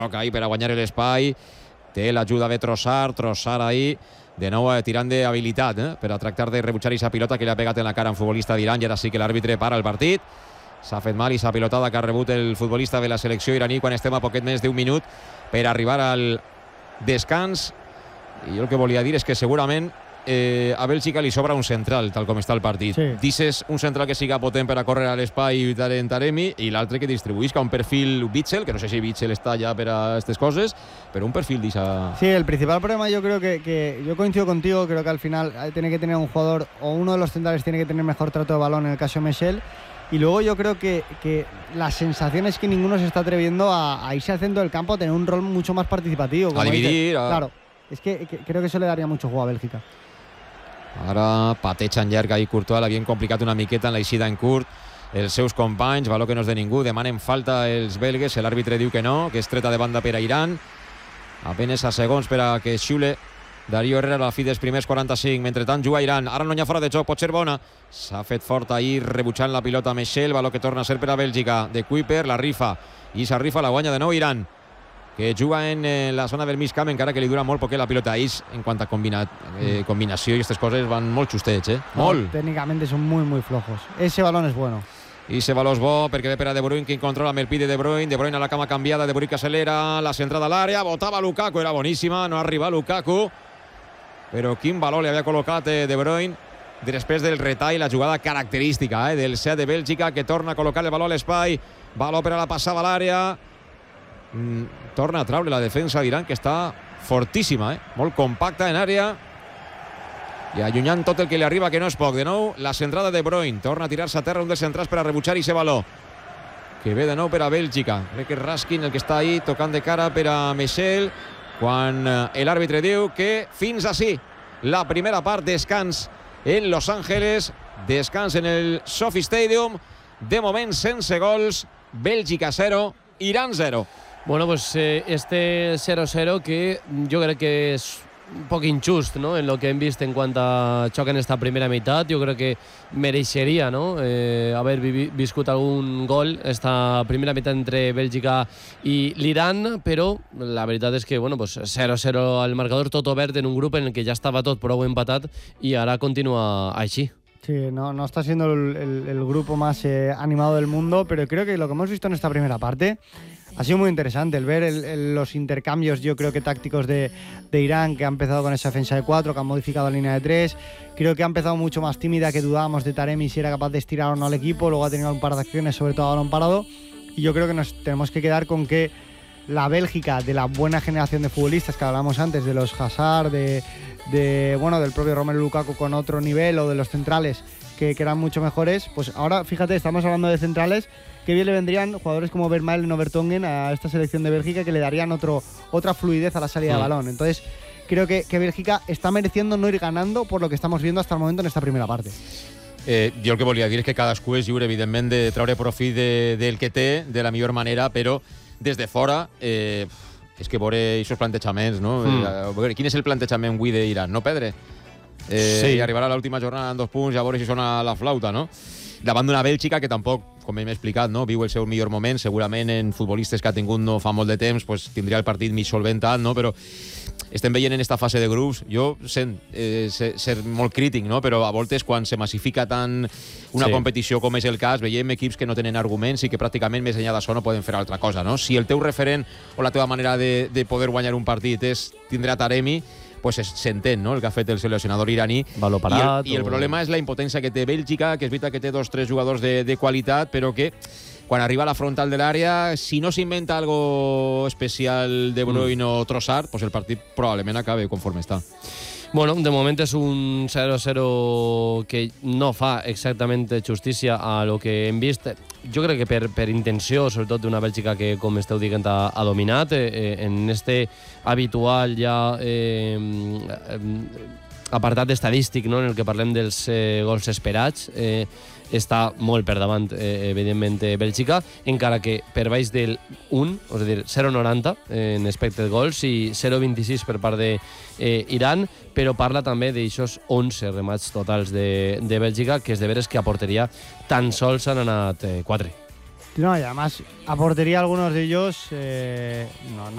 ahí per a guanyar l'espai, té l'ajuda de Trossard ahí, de nou tirant d'habilitat per a tractar de rebutjar aquesta pilota que li ha pegat en la cara a un futbolista d'Iran, i ara sí que l'àrbitre para el partit. S'ha fet mal i s'ha pilotada que ha rebut el futbolista de la selecció iraní quan estem a poquet més d'un minut per arribar al descans. I jo el que volia dir és que segurament a Bèlgica li sobra un central, tal com està el partit. Sí. Dices un central que siga potent per a córrer a l'espai i en Taremi, i l'altre que distribuïsca un perfil Witsel, que no sé si Witsel està ja per a aquestes coses, però un perfil d'isa... Sí, el principal problema yo creo que yo coincido contigo, creo que al final tiene que tener un jugador, o uno de los centrales tiene que tener mejor trato de balón, en el caso de Michel, y luego yo creo que la sensación es que ninguno se está atreviendo a irse al centro del campo, a tener un rol mucho más participativo. Como a dividir. Claro, es que creo que eso le daría mucho juego a Bèlgica. Ara pateja en llarg ahir Courtois, l'havien complicat una miqueta en l'eixida en curt els seus companys, valor que no és de ningú, demanen falta els belgues, l'àrbitre diu que no, que és treta de banda per a Iran, apenes a segons per a que xule Darío Herrera a la fi dels primers 45, mentre tant juga Iran, ara no hi ha fora de joc, pot ser bona, s'ha fet fort ahir rebutjant la pilota Michel, valor que torna a ser per a Bèlgica, de Kuiper, la rifa, i s'ha rifa, la guanya de nou Iran, que juga en la zona del mig camp, encara que li dura molt poquet la pilota. Ells, en quant a combinació i aquestes coses, van molt justets, molt. Técnicamente son muy, muy flojos. Ese balón es bueno. I ese baló és bo perquè ve per a De Bruyne, que controla amb el pit de De Bruyne a la cama canviada, De Bruyne que acelera, la centrada a l'àrea, botava Lukaku, era boníssima, no arriba Lukaku, però quin baló li havia col·locat De Bruyne després del retall, la jugada característica del set de Bèlgica, que torna a col·locar el baló a l'espai, baló per a la passada a l'àrea, torna a traure la defensa d'Iran, que està fortíssima, molt compacta en àrea i allunyant tot el que li arriba, que no és poc. De nou la centrada de Bruyne, torna a tirar-se a terra un dels centrals per a rebutjar i ser baló que ve de nou per a Bèlgica. Crec que és Raskin el que està ahí tocant de cara per a Michel, quan l'àrbitre diu que fins ací la primera part, descans en Los Ángeles, descans en el SoFi Stadium, de moment sense gols, Bèlgica 0, Iran 0. Bueno, pues este 0-0 que yo creo que es un poco injust, ¿no? En lo que hem vist en quant a xoc en esta primera meitat. Yo creo que mereixeria, ¿no? Haver viscut algun gol esta primera meitat entre Bèlgica i l'Iran, però la veritat és que, bueno, pues 0-0 al marcador, tot obert en un grup en el que ja estava tot prou empatat i ara continua així. Sí, no está siendo el grupo más animado del mundo, pero creo que lo que hemos visto en esta primera parte ha sido muy interesante el ver los intercambios, yo creo que tácticos de Irán, que ha empezado con esa defensa de 4, que han modificado la línea de 3. Creo que ha empezado mucho más tímida, que dudábamos de Taremi si era capaz de estirar o no al equipo. Luego ha tenido un par de acciones, sobre todo a balón parado. Y yo creo que nos tenemos que quedar con que la Bélgica, de la buena generación de futbolistas que hablamos antes, de los Hazard, del propio Romelu Lukaku con otro nivel, o de los centrales que eran mucho mejores, pues ahora, fíjate, estamos hablando de centrales, que bien le vendrían jugadores como Vermaelen o Vertonghen a esta selección de Bélgica, que le darían otra fluidez a la salida de balón. Entonces, creo que Bélgica está mereciendo no ir ganando por lo que estamos viendo hasta el momento en esta primera parte. Jo el que volia dir és que cadascú és lliure, evidentment, de treure profit del que té de la millor manera, però des de fora és que veure aquests plantejaments, no? Quin és el plantejament avui d'Iran? No perdre? Sí. I arribar a l'última jornada amb 2 punts i a veure si sona la flauta, no? Davant d'una Bèlgica que tampoc, com hem explicat, no, viu el seu millor moment, segurament en futbolistes que ha tingut no fa molt de temps, pues, tindria el partit mig solventat, no? Però estem veient en esta fase de grups, jo sent ser molt crític, no? Però a voltes quan se massifica tant una competició com és el cas, veiem equips que no tenen arguments i que pràcticament més enllà d'això no poden fer altra cosa, no? Si el teu referent o la teva manera de poder guanyar un partit és tindre a Taremi, pues s'entén, no?, el que ha fet el seleccionador iraní. Baló parat. I el problema és la impotència que té Bèlgica, que és veritat que té 2 o 3 jugadors de qualitat, però que quan arriba a la frontal de l'àrea, si no s'inventa algo especial de Bruyne o Trossard, pues el partit probablement acabe conforme està. Bueno, de moment és un 0-0 que no fa exactament justícia a lo que hem vist. Jo crec que per intenció, sobretot d'una Bèlgica que, com esteu dient, ha dominat en este habitual ja apartat estadístic, no?, en el que parlem dels gols esperats. Està molt per davant, evidentment, Bèlgica, encara que per baix del 1, és a dir, 0,90 en expected goals i 0,26 per part d'Iran, però parla també d'aixòs 11 remats totals de Bèlgica, que és de veres que a porteria tan sols han anat 4. No, y además a portería algunos de ellos no